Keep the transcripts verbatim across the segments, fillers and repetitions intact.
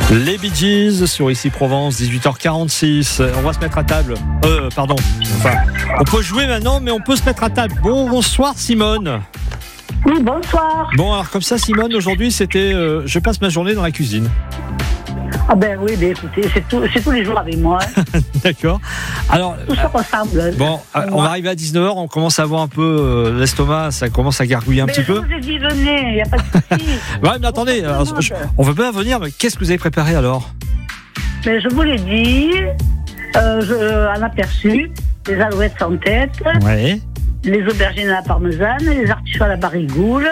Les Bee Gees sur Ici Provence, dix-huit heures quarante-six. On va se mettre à table. Euh, pardon. Enfin, on peut jouer maintenant, mais on peut se mettre à table. Bonsoir Simone. Oui, bonsoir. Bon, alors comme ça, Simone, aujourd'hui, c'était euh, je passe ma journée dans la cuisine. Ah ben oui, ben écoutez, c'est, tout, c'est tous les jours avec moi. Hein. D'accord. Alors, tout ça ressemble. Bon, euh, on va arriver à dix-neuf heures, on commence à avoir un peu euh, l'estomac, ça commence à gargouiller un mais petit je peu. vous ai dit, venez, il n'y a pas de souci. Ouais, mais attendez, alors, je, on veut bien venir, mais qu'est-ce que vous avez préparé alors? Mais je vous l'ai dit, euh, je, en aperçu, les alouettes sans tête, ouais. Les aubergines à la parmesane, les artichauts à la barigoule.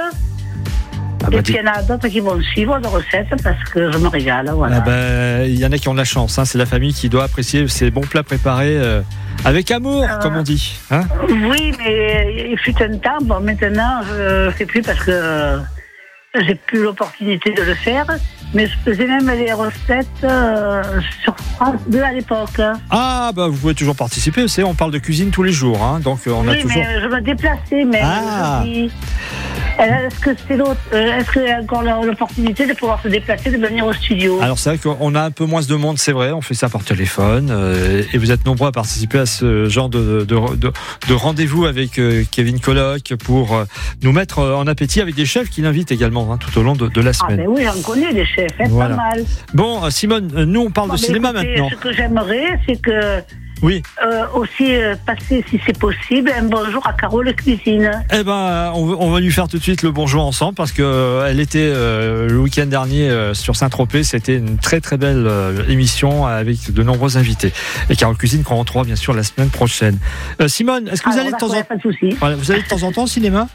Ah bah, et puis il y en a d'autres qui vont suivre de recettes parce que je me régale. Voilà. Ah bah, il y en a qui ont de la chance, hein, c'est la famille qui doit apprécier ces bons plats préparés euh, avec amour, euh, comme on dit. Hein, oui, mais il fut un temps, bon, maintenant je ne fais plus parce que euh, j'ai plus l'opportunité de le faire. Mais je faisais même les recettes euh, sur France deux à l'époque. Ah, bah vous pouvez toujours participer, vous savez, on parle de cuisine tous les jours, hein, donc euh, on oui, a toujours... mais je me déplaçais, mais ah. je dis, est-ce que c'est l'autre, est-ce qu'il y a encore l'opportunité de pouvoir se déplacer, de venir au studio? Alors c'est vrai qu'on a un peu moins de monde, c'est vrai, on fait ça par téléphone, euh, et vous êtes nombreux à participer à ce genre de, de, de, de rendez-vous avec euh, Kevin Colloque pour euh, nous mettre en appétit avec des chefs qui l'invitent également hein, tout au long de, de la semaine. Ah ben oui, j'en connais des chefs, hein, voilà. Pas mal. Bon, Simone, nous on parle bon, de cinéma écoutez, maintenant. Ce que j'aimerais, c'est que oui. Euh, aussi euh, passer, si c'est possible, un bonjour à Carole Cuisine. Eh ben, on, on va lui faire tout de suite le bonjour ensemble parce que euh, elle était euh, le week-end dernier euh, sur Saint-Tropez. C'était une très très belle euh, émission avec de nombreux invités. Et Carole Cuisine qu'on retrouvera bien sûr la semaine prochaine. Euh, Simone, est-ce que vous Alors, allez de temps en temps voilà, vous allez de temps en temps au cinéma?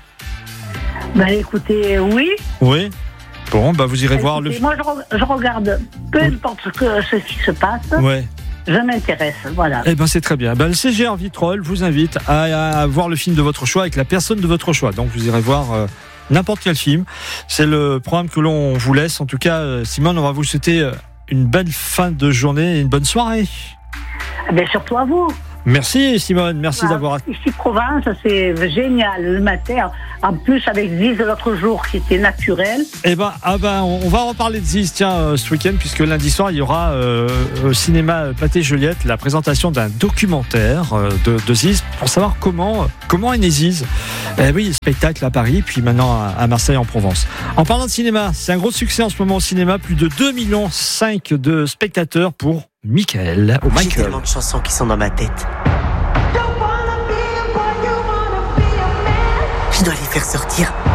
Bah écoutez, oui. Oui. Bon, bah vous irez écoutez, voir le. Moi, je, re- je regarde peu importe ce, que, ce qui se passe. Ouais. Je m'intéresse, voilà. Eh ben c'est très bien. Ben, le C G R Vitrolles vous invite à, à voir le film de votre choix avec la personne de votre choix. Donc vous irez voir euh, n'importe quel film. C'est le programme que l'on vous laisse. En tout cas, euh, Simone, on va vous souhaiter une belle fin de journée et une bonne soirée. Eh bien, surtout à vous. Merci Simone, merci voilà. d'avoir... Ici Provence, c'est génial le matin. En plus avec Ziz l'autre jour qui était naturel. Eh ben, ah ben on va reparler de Ziz tiens euh, ce week-end puisque lundi soir il y aura euh, au cinéma Pâté Juliette la présentation d'un documentaire euh, de, de Ziz pour savoir comment comment est né Ziz. Eh oui, spectacle à Paris puis maintenant à, à Marseille en Provence. En parlant de cinéma, c'est un gros succès en ce moment au cinéma, plus de deux virgule cinq millions de spectateurs pour Michael. Oh, J'ai tellement de chansons qui sont dans ma tête. Je dois les faire sortir.